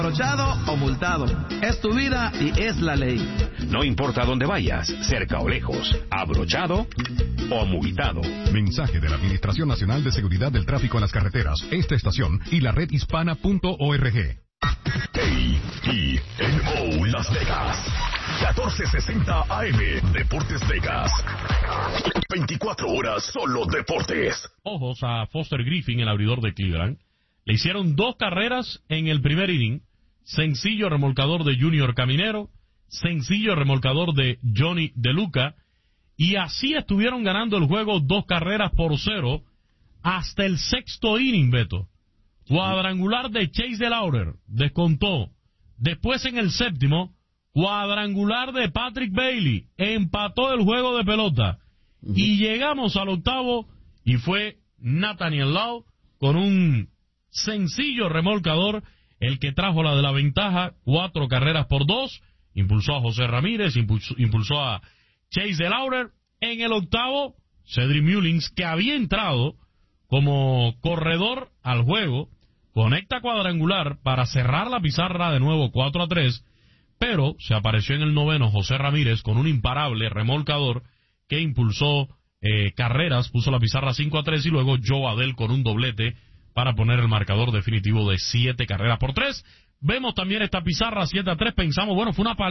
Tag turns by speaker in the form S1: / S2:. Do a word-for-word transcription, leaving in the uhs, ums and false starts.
S1: Abrochado o multado, es tu vida y es la ley.
S2: No importa dónde vayas, cerca o lejos, abrochado o multado.
S3: Mensaje de la Administración Nacional de Seguridad del Tráfico en las Carreteras, esta estación y la red hispana punto org.
S4: A I N O Las Vegas, catorce sesenta A M, Deportes Vegas. veinticuatro horas solo deportes.
S5: Ojos a Foster Griffin, el abridor de Cleveland. Le hicieron dos carreras en el primer inning. Sencillo remolcador de Junior Caminero, sencillo remolcador de Johnny De Luca, y así estuvieron ganando el juego dos carreras por cero hasta el sexto inning, Beto. Cuadrangular de Chase DeLauter, descontó. Después en el séptimo, cuadrangular de Patrick Bailey, empató el juego de pelota. Uh-huh. Y llegamos al octavo, y fue Nathaniel Lowe con un sencillo remolcador el que trajo la de la ventaja, cuatro carreras por dos, impulsó a José Ramírez, impulsó, impulsó a Chase DeLauter. En el octavo, Cedric Mullins, que había entrado como corredor al juego, conecta cuadrangular para cerrar la pizarra de nuevo cuatro a tres, pero se apareció en el noveno José Ramírez con un imparable remolcador que impulsó eh, carreras, puso la pizarra cinco a tres, y luego Joe Adell con un doblete para poner el marcador definitivo de siete carreras por tres. Vemos también esta pizarra siete a tres, pensamos, bueno, fue una paliza.